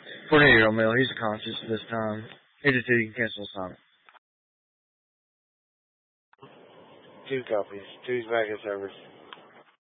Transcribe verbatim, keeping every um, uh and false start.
Tornado Mill, he's conscious this time. Eight to two, you can cancel assignment. Two copies. Two's back at service.